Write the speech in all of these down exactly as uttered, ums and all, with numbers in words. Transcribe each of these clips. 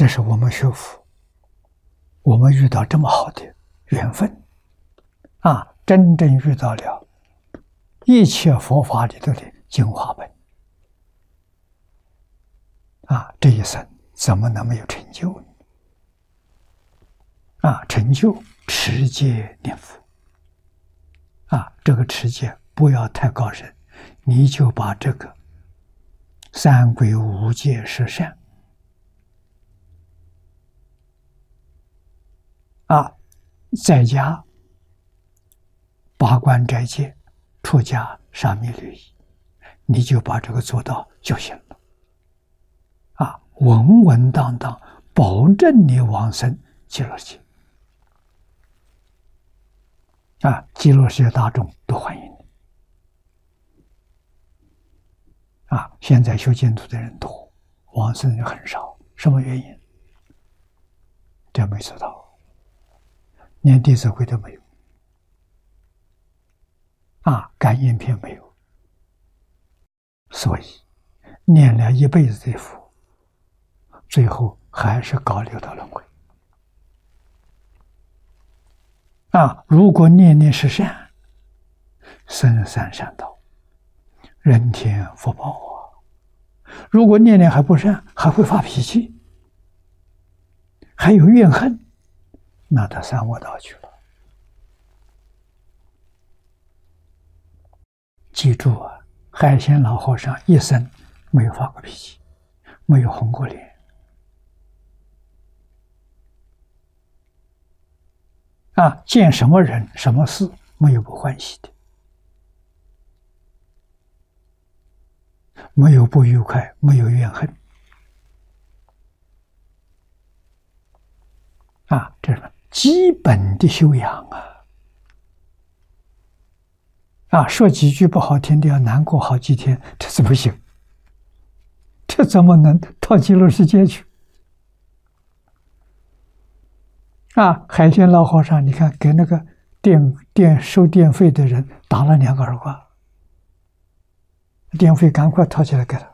这是我们学佛，我们遇到这么好的缘分啊，真正遇到了一切佛法里头的精华本啊，这一生怎么能没有成就呢？啊，成就持戒念佛啊，这个持戒不要太高深，你就把这个三归五戒十善啊，在家八关斋戒、出家沙弥律仪，你就把这个做到就行了啊，稳稳当当，保证你往生极乐世界啊，极乐世界大众都欢迎你啊！现在修净土的人多，往生人很少，什么原因？这没做到，连弟子规都没有啊，感应篇没有，所以念了一辈子的佛，最后还是搞六道轮回啊！如果念念是善，生三善道，人天福报啊！如果念念还不善，还会发脾气，还有怨恨，那到三恶道去了。记住啊，海鲜老和尚一生没有发过脾气，没有红过脸啊，见什么人什么事没有不欢喜的，没有不愉快，没有怨恨啊，这是基本的修养啊！啊，说几句不好听的要难过好几天，这是不行，这怎么能到极乐世界去？啊，海鲜老和尚，你看给那个电电收电费的人打了两个耳光，电费赶快掏起来给他。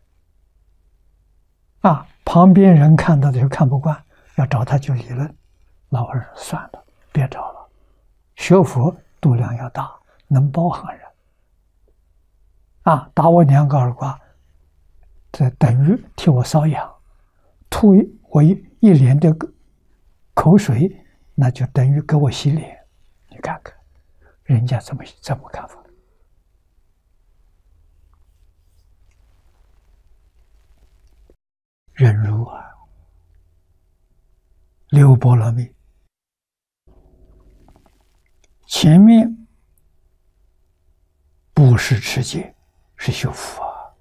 啊，旁边人看到的就看不惯，要找他去理论，老和尚算了，别找了，学佛度量要大，能包含人。啊，打我两个耳光，这等于替我瘙痒，吐我一一脸的口水，那就等于给我洗脸。你看看，人家怎么怎么看法？忍辱啊，六波罗蜜，前面布施持戒是修福啊，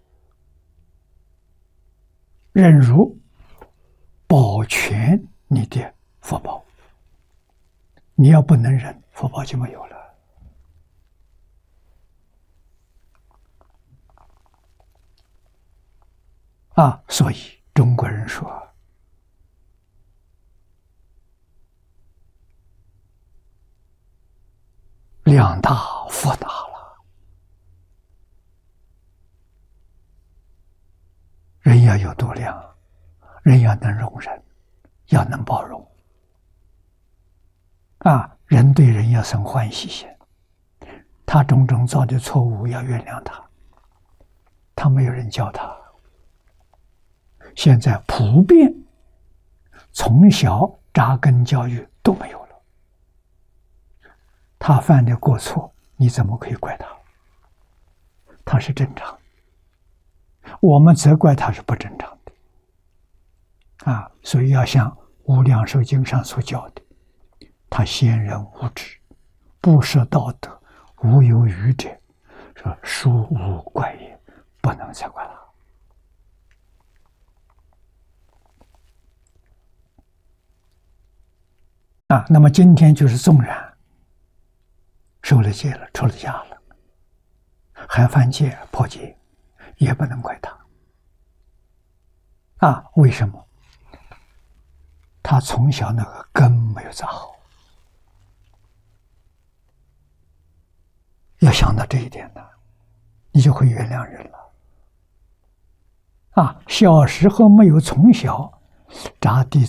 忍辱保全你的福报，你要不能忍，福报就没有了啊！所以中国人说，量大福大了，人要有度量，人要能容忍，要能包容啊！人对人要生欢喜心，他种种造的错误要原谅他，他没有人教他。现在普遍从小扎根教育都没有了，他犯的过错，你怎么可以怪他？他是正常，我们责怪他是不正常的啊！所以要像《无量寿经》上所教的，他先人无知，不识道德，无有愚者，说殊无怪也，不能责怪他。啊，那么今天就是纵然受了戒了，出了家了，还犯戒破戒，也不能怪他。啊，为什么？他从小那个根没有扎好。要想到这一点呢，你就会原谅人了。啊，小时候没有从小札弟